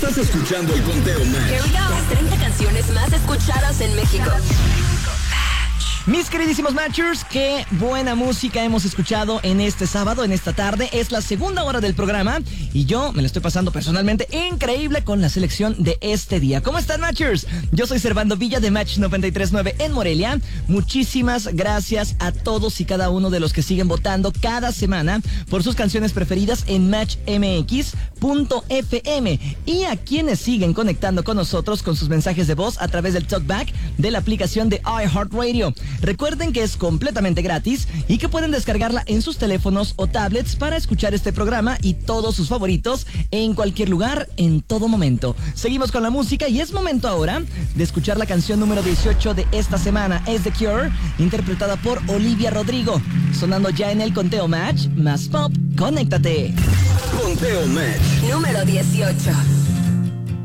Estás escuchando el Conteo Match. Here we go. Las 30 canciones más escuchadas en México. Mis queridísimos Matchers, qué buena música hemos escuchado en este sábado, en esta tarde. Es la segunda hora del programa y yo me lo estoy pasando personalmente increíble con la selección de este día. ¿Cómo están, Matchers? Yo soy Servando Villa de Match 93.9 en Morelia. Muchísimas gracias a todos y cada uno de los que siguen votando cada semana por sus canciones preferidas en matchmx.fm y a quienes siguen conectando con nosotros con sus mensajes de voz a través del TalkBack de la aplicación de iHeartRadio. Recuerden que es completamente gratis y que pueden descargarla en sus teléfonos o tablets para escuchar este programa y todos sus favoritos en cualquier lugar, en todo momento. Seguimos con la música y es momento ahora de escuchar la canción número 18 de esta semana. Es The Cure, interpretada por Olivia Rodrigo. Sonando ya en el Conteo Match, más pop, conéctate. Conteo Match. Número 18.